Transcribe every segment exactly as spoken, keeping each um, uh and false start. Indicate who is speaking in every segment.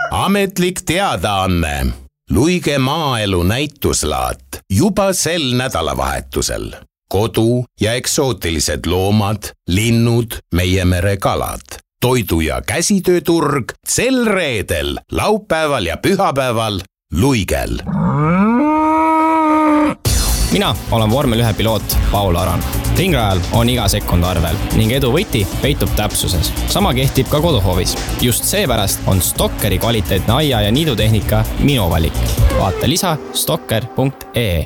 Speaker 1: Ametlik teadaanne. Luige maaelu näituslaat juba sel nädalavahetusel. Kodu- ja eksootilised loomad, linnud, meie mere kalad. Toidu- ja käsitööturg sel reedel, laupäeval ja pühapäeval Luigel.
Speaker 2: Mina olen vormel ühe piloot Paul Aran. Ringrajal on iga sekund arvel ning edu võti peitub täpsuses. Sama kehtib ka koduhoovis. Just seepärast on Stokkeri kvaliteetne aia- ja niidutehnika minu valik. Vaata lisa stokker punkt ee.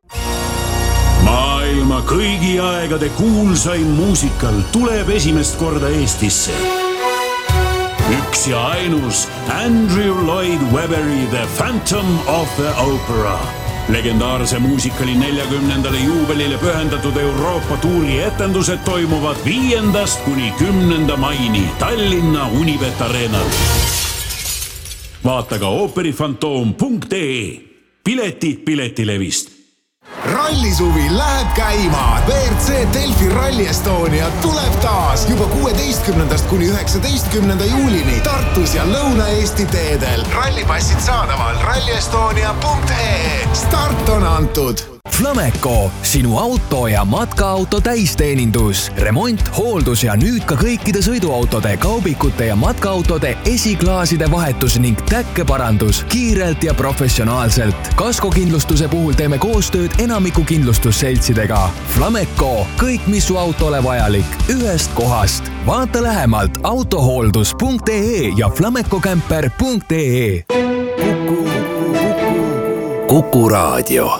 Speaker 3: Maailma kõigi aegade kuulsaim muusikal tuleb esimest korda Eestisse. Üks ja ainus Andrew Lloyd Webberi The Phantom of the Opera. Legendaarse muusikali neljakümnendale juubelile pühendatud Euroopa tuuri etendused toimuvad viiendast kuni kümnenda maini Tallinna Unibet Arenal. Vaata ka ooperifantoom punkt ee. Piletid Piletilevist.
Speaker 4: Rallisuvi läheb käima. B R C Delfi Rally Estonia tuleb taas juba kuueteistkümnendast kuni üheksateistkümnenda juulini Tartus ja Lõuna-Eesti teedel. Rallipassid saadaval ralli estonia punkt ee. Start on antud.
Speaker 5: Flameco, sinu auto ja matkaauto täisteenindus, remont, hooldus ja nüüd ka kõikide sõiduautode, kaubikute ja matkaautode esiklaaside vahetus ning täkkeparandus kiirelt ja professionaalselt. Kaskokindlustuse puhul teeme koostööd enamiku kindlustusseltsidega. Flameco, kõik mis su autole vajalik, ühest kohast. Vaata lähemalt autohooldus punkt ee ja flamecocamper punkt ee.
Speaker 6: Kuku, Kuku Raadio.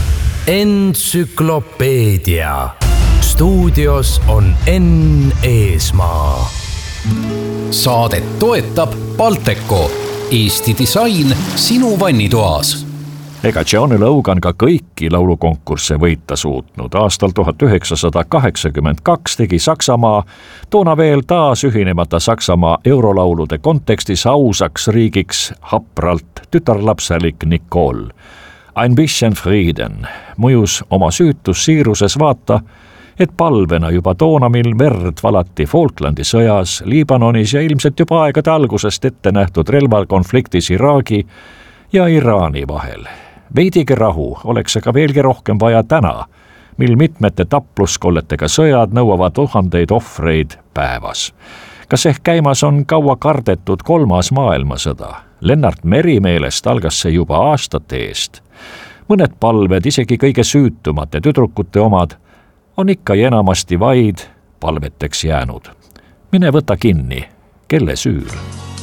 Speaker 6: Entsüklopeedia. Stuudios on Enn Eesmaa. Saadet toetab Balteco. Eesti disain sinu vannitoas.
Speaker 7: Ega Johnny Logan ka kõiki laulukonkursse võita suutnud. Aastal tuhat üheksasada kaheksakümmend kaks tegi Saksamaa, toona veel taas ühinemata Saksamaa eurolaulude kontekstis ausaks riigiks hapralt tütarlapselik Nicole. Ein bisschen Frieden mõjus oma süütus siiruses vaata, et palvena juba toona, mil verd valati Falklandi sõjas, Liibanonis ja ilmselt juba aegade algusest ette nähtud relvakonfliktis Iraagi ja Iraani vahel. Veidigi rahu oleks aga veelgi rohkem vaja täna, mil mitmete tapluskolletega sõjad nõuavad tuhandeid ohvreid päevas. Kas ehk käimas on kaua kardetud kolmas maailmasõda? Lennart Meri meelest algas see juba aastate eest. Mõned palved, isegi kõige süütumate tüdrukute omad, on ikka enamasti vaid palveteks jäänud. Mine võta kinni, kelle süül.